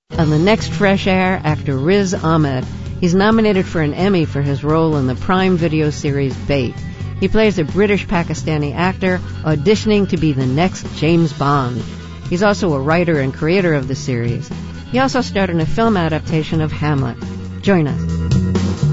On the next Fresh Air, actor Riz Ahmed. He's nominated for an Emmy for his role in the Prime Video series Bait. He plays a British-Pakistani actor auditioning to be the next James Bond. He's also a writer and creator of the series. He also starred in a film adaptation of Hamlet. Join us.